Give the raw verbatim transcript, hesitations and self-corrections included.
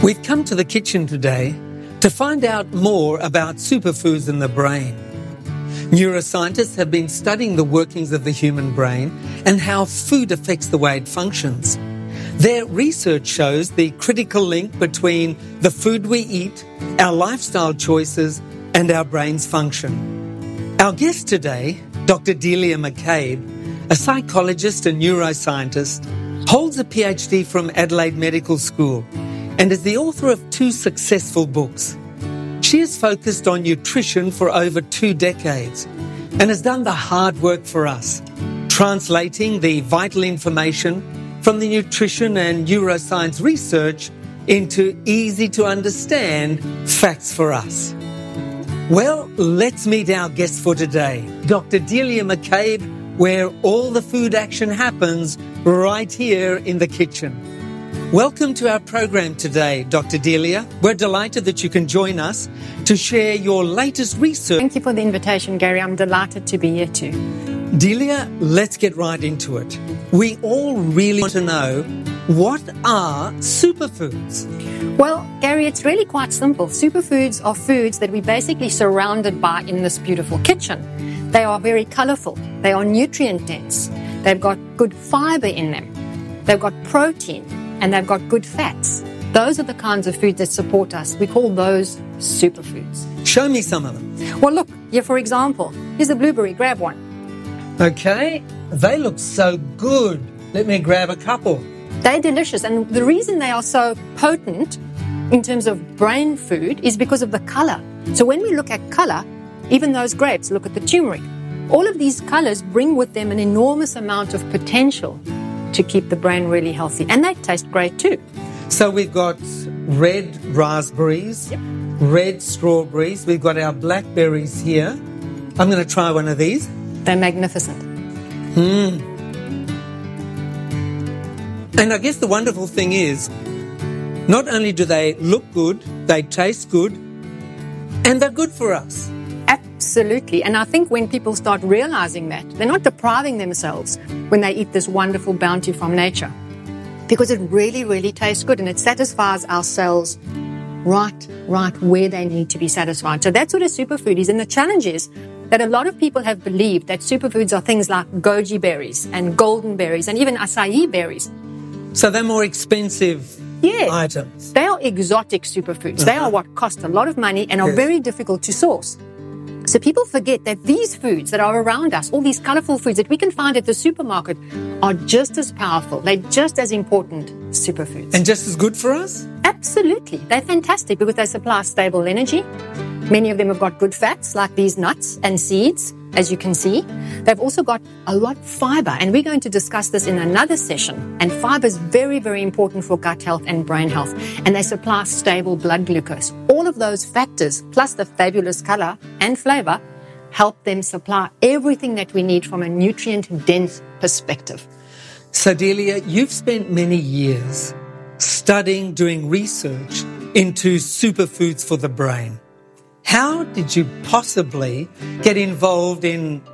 We've come to the kitchen today to find out more about superfoods in the brain. Neuroscientists have been studying the workings of the human brain and how food affects the way it functions. Their research shows the critical link between the food we eat, our lifestyle choices, and our brain's function. Our guest today, Doctor Delia McCabe, a psychologist and neuroscientist, holds a P H D from Adelaide Medical School and is the author of two successful books. She has focused on nutrition for over two decades and has done the hard work for us, translating the vital information from the nutrition and neuroscience research into easy-to-understand facts for us. Well, let's meet our guest for today, Doctor Delia McCabe, where all the food action happens right here in the kitchen. Welcome to our program today, Doctor Delia. We're delighted that you can join us to share your latest research. Thank you for the invitation, Gary. I'm delighted to be here too. Delia, let's get right into it. We all really want to know, what are superfoods? Well, Gary, it's really quite simple. Superfoods are foods that we're basically surrounded by in this beautiful kitchen. They are very colorful. They are nutrient dense. They've got good fiber in them. They've got protein. And they've got good fats. Those are the kinds of foods that support us. We call those superfoods. Show me some of them. Well, look, here for example, here's a blueberry. Grab one. Okay, they look so good. Let me grab a couple. They're delicious, and the reason they are so potent in terms of brain food is because of the color. So when we look at color, even those grapes, look at the turmeric. All of these colors bring with them an enormous amount of potential to keep the brain really healthy. And they taste great too. So we've got red raspberries, yep. red strawberries. We've got our blackberries here. I'm going to try one of these. They're magnificent. Mm. And I guess the wonderful thing is, not only do they look good, they taste good, and they're good for us. Absolutely. And I think when people start realizing that, they're not depriving themselves when they eat this wonderful bounty from nature, because it really, really tastes good and it satisfies our cells right, right where they need to be satisfied. So that's what a superfood is. And the challenge is that a lot of people have believed that superfoods are things like goji berries and golden berries and even acai berries. So they're more expensive yes. items. They are exotic superfoods. Uh-huh. They are what cost a lot of money and are yes. very difficult to source. So people forget that these foods that are around us, all these colorful foods that we can find at the supermarket, are just as powerful. They're just as important superfoods. And just as good for us? Absolutely. They're fantastic because they supply stable energy. Many of them have got good fats, like these nuts and seeds, as you can see. They've also got a lot of fiber, and we're going to discuss this in another session. And fiber is very, very important for gut health and brain health. And they supply stable blood glucose. All of those factors, plus the fabulous color and flavor, help them supply everything that we need from a nutrient-dense perspective. So, Delia, you've spent many years studying, doing research into superfoods for the brain. How did you possibly get involved in